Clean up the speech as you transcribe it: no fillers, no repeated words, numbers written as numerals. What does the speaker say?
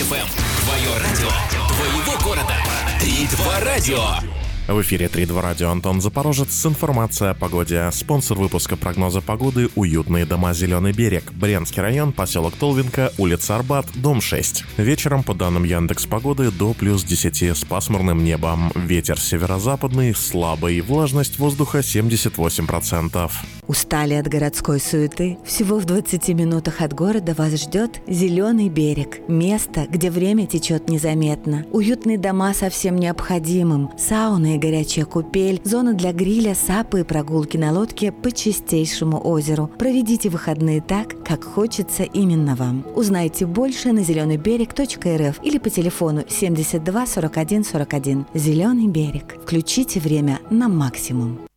FM. Твое радио, твоего города. 3-2 радио. В эфире 3-2 радио. Антон Запорожец с информацией о погоде. Спонсор выпуска прогноза погоды — уютные дома «Зеленый берег». Брянский район, поселок Толвинка, улица Арбат, дом 6. Вечером, по данным Яндекс.Погоды, до плюс 10 с пасмурным небом. Ветер северо-западный, слабый, влажность воздуха 78%. Устали от городской суеты? Всего в 20 минутах от города вас ждет «Зеленый берег». Место, где время течет незаметно. Уютные дома со всем необходимым. Сауна и горячая купель, зона для гриля, сапы и прогулки на лодке по чистейшему озеру. Проведите выходные так, как хочется именно вам. Узнайте больше на zelenybерег.рф или по телефону 72 41 41. «Зеленый берег». Включите время на максимум.